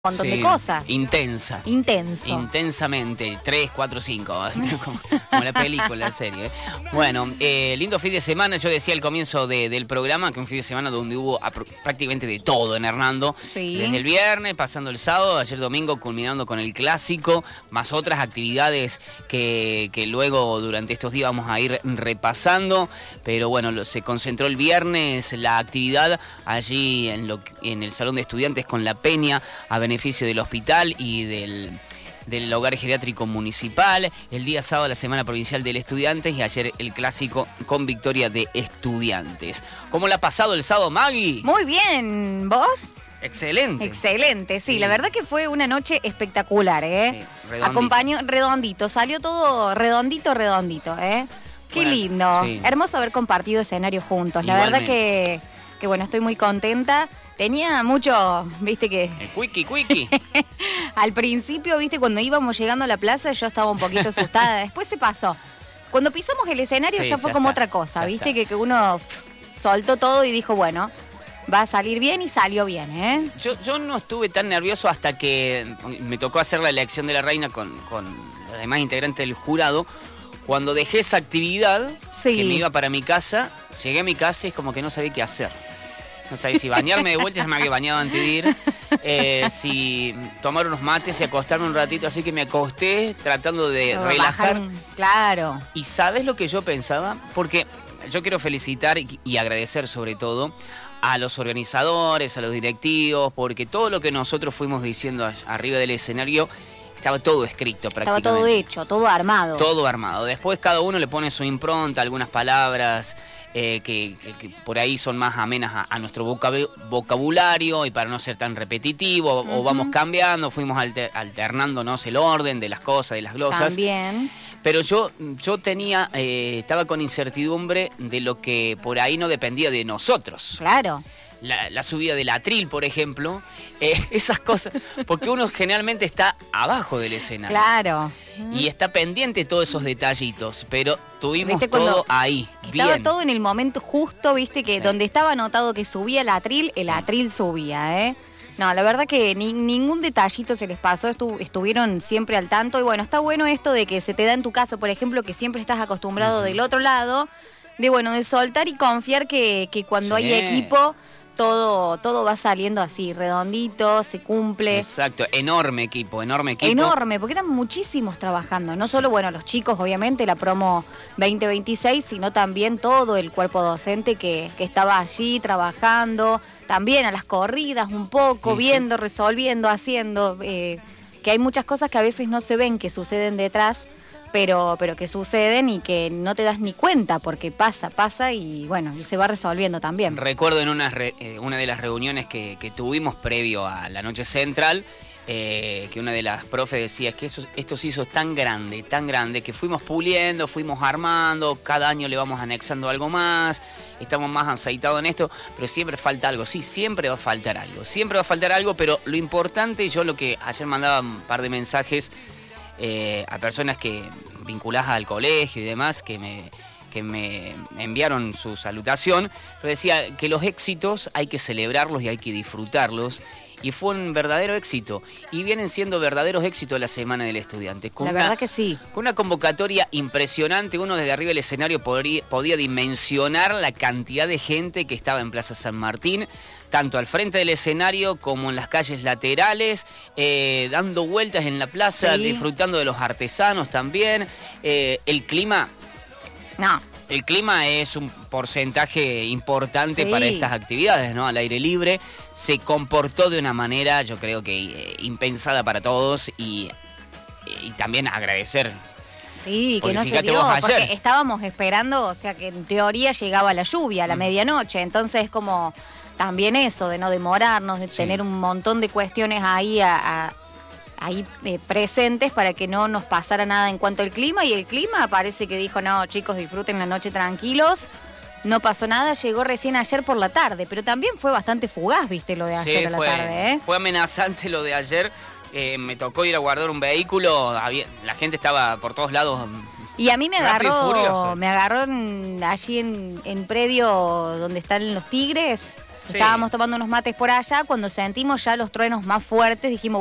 montón de cosas. Intensa. Intenso. Intensamente. 3, 4, 5. Como la película, la serie. Bueno, lindo fin de semana. Yo decía al comienzo del programa que un fin de semana donde hubo prácticamente de todo en Hernando. Sí. Desde el viernes, pasando el sábado, ayer domingo, culminando con el clásico, más otras actividades que luego durante estos días vamos a ir repasando. Pero bueno, se concentró el viernes la actividad allí en el Salón de Estudiantes con la Peña, a beneficio del hospital y del hogar geriátrico municipal. El día sábado la Semana Provincial del Estudiante y ayer el clásico con victoria de Estudiantes. ¿Cómo la ha pasado el sábado, Maggie? Muy bien, ¿vos? Excelente. Excelente, sí, la verdad que fue una noche espectacular, ¿eh? Sí, redondito. Acompañó redondito, salió todo redondito, ¿eh? Qué Bueno, lindo. sí. Hermoso haber compartido escenario juntos. La Igualmente. verdad que bueno, estoy muy contenta. Tenía mucho, viste que El quickie. al principio, viste, cuando íbamos llegando a la plaza yo estaba un poquito asustada. Después se pasó. Cuando pisamos el escenario Sí, ya fue ya como está, otra cosa, ya viste, está. que uno soltó todo y dijo, bueno, va a salir bien y salió bien, ¿eh? Yo no estuve tan nervioso hasta que me tocó hacer la elección de la reina con los demás integrantes del jurado. Cuando dejé esa actividad, Sí. que me iba para mi casa, llegué a mi casa y es como que no sabía qué hacer. No sabía si bañarme de vuelta, ya me había bañado antes de ir, si tomar unos mates y acostarme un ratito, así que me acosté tratando de relajar. Claro. ¿Y sabes lo que yo pensaba? Porque yo quiero felicitar y agradecer sobre todo a los organizadores, a los directivos, porque todo lo que nosotros fuimos diciendo arriba del escenario estaba todo escrito prácticamente. Estaba todo hecho, todo armado. Todo armado. Después cada uno le pone su impronta, algunas palabras que por ahí son más amenas a nuestro vocabulario y para no ser tan repetitivo, o vamos cambiando, fuimos alternándonos el orden de las cosas, de las glosas. También. Pero yo tenía, estaba con incertidumbre de lo que por ahí no dependía de nosotros. Claro. La subida del atril, por ejemplo, esas cosas, porque uno generalmente está abajo del escenario. Claro. Y está pendiente de todos esos detallitos, pero tuvimos ¿Viste todo cuando ahí, Estaba bien. todo en el momento justo, viste, que Sí. donde estaba anotado que subía el atril subía, ¿eh? No, la verdad que ningún detallito se les pasó, estuvieron siempre al tanto. Y bueno, está bueno esto de que se te da en tu caso, por ejemplo, que siempre estás acostumbrado del otro lado, de soltar y confiar que cuando Sí. hay equipo, todo va saliendo así, redondito, se cumple. Exacto, enorme equipo. Enorme, porque eran muchísimos trabajando. No solo, bueno, los chicos, obviamente, la promo 2026, sino también todo el cuerpo docente que estaba allí trabajando. También a las corridas un poco, Sí, viendo, resolviendo, haciendo. Que hay muchas cosas que a veces no se ven, que suceden detrás, pero que suceden y que no te das ni cuenta, porque pasa y bueno, y se va resolviendo también. Recuerdo en una de las reuniones que tuvimos previo a la noche central, que una de las profes decía es que esto se hizo tan grande, que fuimos puliendo, fuimos armando, cada año le vamos anexando algo más, estamos más aceitados en esto, pero siempre falta algo, sí, siempre va a faltar algo, pero lo importante, yo lo que ayer mandaba un par de mensajes a personas que vinculadas al colegio y demás, que me enviaron su salutación, pero decía que los éxitos hay que celebrarlos y hay que disfrutarlos, y fue un verdadero éxito, y vienen siendo verdaderos éxitos la Semana del Estudiante. La verdad que sí. Con una convocatoria impresionante, uno desde arriba del escenario podía dimensionar la cantidad de gente que estaba en Plaza San Martín, tanto al frente del escenario como en las calles laterales, dando vueltas en la plaza, Sí. disfrutando de los artesanos también. El clima es un porcentaje importante Sí. para estas actividades, ¿no? Al aire libre. Se comportó de una manera, yo creo que impensada para todos, y también agradecer. Sí, que Porque no se fíjate dio, vos ayer. porque estábamos esperando, o sea que en teoría llegaba la lluvia a la medianoche, entonces como también eso, de no demorarnos, de Sí. tener un montón de cuestiones ahí presentes para que no nos pasara nada en cuanto al clima, y el clima parece que dijo, no chicos, disfruten la noche tranquilos, no pasó nada, llegó recién ayer por la tarde, pero también fue bastante fugaz, viste, lo de ayer a la tarde, ¿eh? Fue amenazante lo de ayer. Me tocó ir a guardar un vehículo, la gente estaba por todos lados. Y a mí me Rápido y Furioso. agarró allí en predio donde están los tigres, Sí. Estábamos tomando unos mates por allá, cuando sentimos ya los truenos más fuertes, dijimos,